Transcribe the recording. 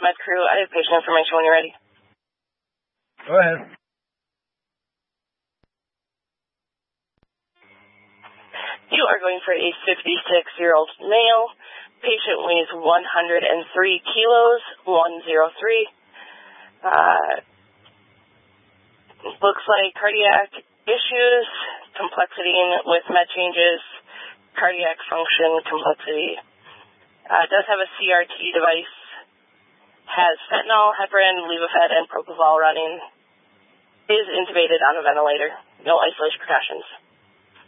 Med Crew. I have patient information when you're ready. Go ahead. You are going for a 56-year-old male. Patient weighs 103 kilos, 103. Looks like cardiac issues, complexity with med changes, cardiac function complexity. Does have a CRT device. Has fentanyl, heparin, levophed, and propofol running. Is intubated on a ventilator. No isolation precautions.